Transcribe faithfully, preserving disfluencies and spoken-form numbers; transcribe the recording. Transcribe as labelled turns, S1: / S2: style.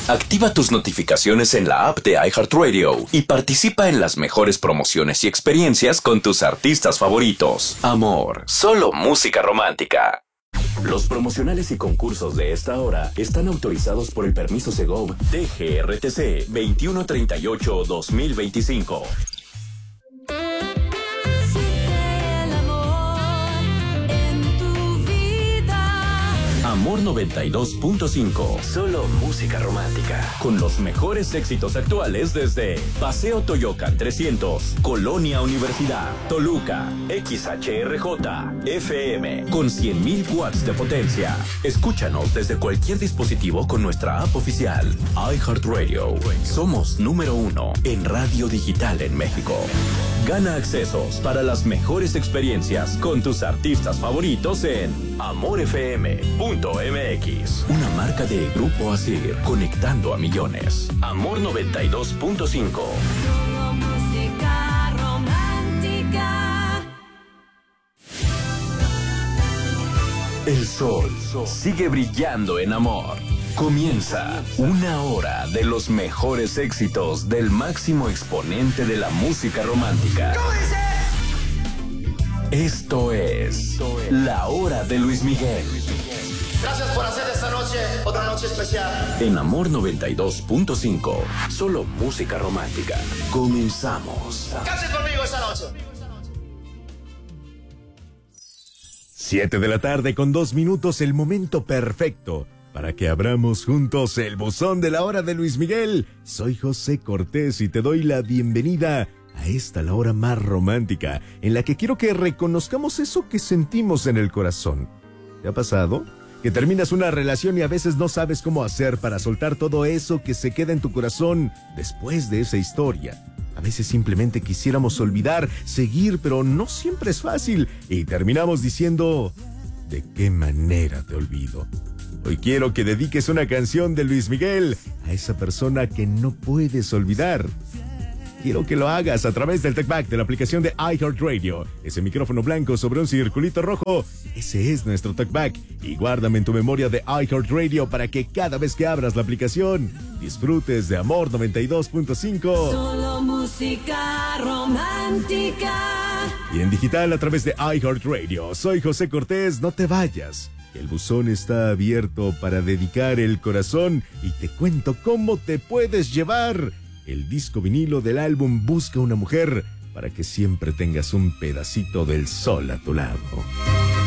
S1: Activa tus notificaciones en la app de iHeartRadio y participa en las mejores promociones y experiencias con tus artistas favoritos. Amor, solo música romántica. Los promocionales y concursos de esta hora están autorizados por el permiso Segov T G R T C veintiuno treinta y ocho guión dos mil veinticinco. Amor noventa y dos punto cinco. Solo música romántica. Con los mejores éxitos actuales desde Paseo Toyocan trescientos, Colonia Universidad, Toluca, X H R J, F M, con cien mil watts de potencia. Escúchanos desde cualquier dispositivo con nuestra app oficial. iHeartRadio. Somos número uno en radio digital en México. Gana accesos para las mejores experiencias con tus artistas favoritos en amor f m punto m x. Una marca de Grupo Asir, conectando a millones. Amor noventa y dos punto cinco.
S2: Música romántica.
S1: El sol sigue brillando en Amor. Comienza una hora de los mejores éxitos del máximo exponente de la música romántica.
S2: ¿Cómo dice?
S1: Esto es La Hora de Luis Miguel.
S3: Gracias por hacer de esta noche otra noche especial.
S1: En Amor noventa y dos punto cinco, solo música romántica. Comenzamos.
S3: Cante conmigo esta noche.
S4: Siete de la tarde con dos minutos, el momento perfecto para que abramos juntos el buzón de La Hora de Luis Miguel. Soy José Cortés y te doy la bienvenida a esta la hora más romántica, en la que quiero que reconozcamos eso que sentimos en el corazón. ¿Te ha pasado? Que terminas una relación y a veces no sabes cómo hacer para soltar todo eso que se queda en tu corazón después de esa historia. A veces simplemente quisiéramos olvidar, seguir, pero no siempre es fácil. Y terminamos diciendo, ¿de qué manera te olvido? Hoy quiero que dediques una canción de Luis Miguel a esa persona que no puedes olvidar. Quiero que lo hagas a través del TalkBack de la aplicación de iHeartRadio. Ese micrófono blanco sobre un circulito rojo, ese es nuestro TalkBack. Y guárdame en tu memoria de iHeartRadio para que cada vez que abras la aplicación, disfrutes de Amor noventa y dos punto cinco.
S2: Solo música romántica.
S4: Y en digital a través de iHeartRadio. Soy José Cortés, no te vayas. El buzón está abierto para dedicar el corazón y te cuento cómo te puedes llevar el disco vinilo del álbum Busca una Mujer para que siempre tengas un pedacito del sol a tu lado.